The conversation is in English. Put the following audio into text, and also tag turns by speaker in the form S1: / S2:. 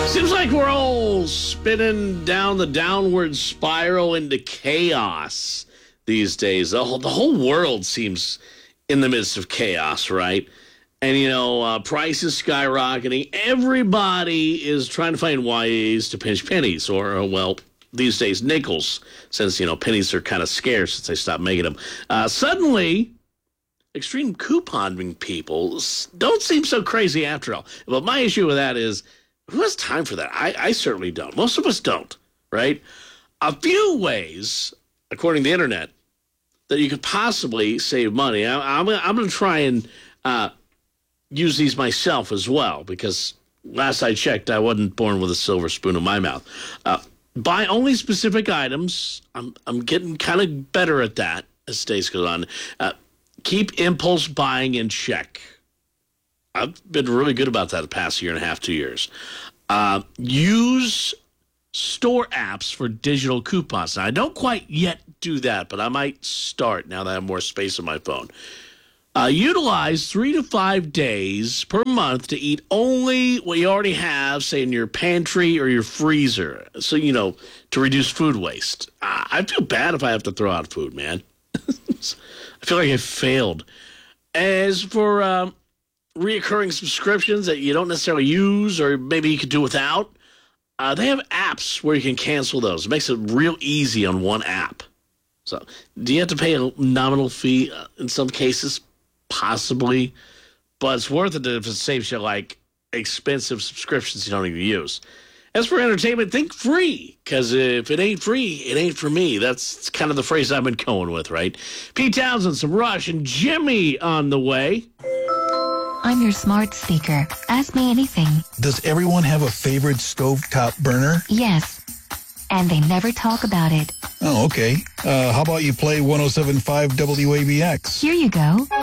S1: Seems like we're all spinning down the downward spiral into chaos these days. The whole world seems in the midst of chaos, right? And, prices skyrocketing. Everybody is trying to find ways to pinch pennies or, these days, nickels, since, pennies are kind of scarce since they stopped making them. Suddenly, extreme couponing people don't seem so crazy after all. But my issue with that is, who has time for that? I certainly don't. Most of us don't, right? A few ways, according to the internet, that you could possibly save money. I'm going to try and use these myself as well, because last I checked, I wasn't born with a silver spoon in my mouth. Buy only specific items. I'm getting kind of better at that as days go on. Keep impulse buying in check. I've been really good about that the past year and a half, 2 years. Use store apps for digital coupons. Now, I don't quite yet do that, but I might start now that I have more space on my phone. Utilize 3 to 5 days per month to eat only what you already have, say, in your pantry or your freezer. So, to reduce food waste. I feel bad if I have to throw out food, man. I feel like I failed. As for reoccurring subscriptions that you don't necessarily use or maybe you could do without, they have apps where you can cancel those. It makes it real easy on one app. So do you have to pay a nominal fee in some cases? Possibly. But it's worth it if it saves you, expensive subscriptions you don't even use. As for entertainment, think free, because if it ain't free, it ain't for me. That's kind of the phrase I've been going with, right? Pete Townsend, some Rush, and Jimmy on the way.
S2: I'm your smart speaker. Ask me anything.
S3: Does everyone have a favorite stovetop burner?
S2: Yes. And they never talk about it.
S3: Oh, okay. How about you play 107.5 WABX?
S2: Here you go.